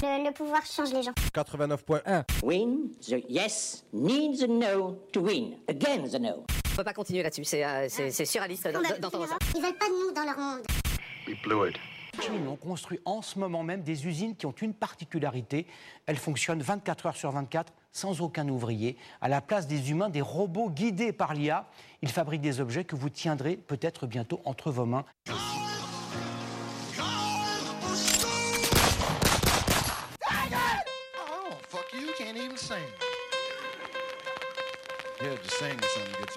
Le pouvoir change les gens. 89.1. Win, the yes needs a no to win. Again the no. On peut pas continuer là-dessus, c'est surréaliste d'entendre ça. Ils veulent pas de nous dans leur monde. We blew it. On construit en ce moment même des usines qui ont une particularité. Elles fonctionnent 24 heures sur 24, sans aucun ouvrier. À la place des humains, des robots guidés par l'IA. Ils fabriquent des objets que vous tiendrez peut-être bientôt entre vos mains. Oh, fuck you, can't even sing. Yeah, just sing something gets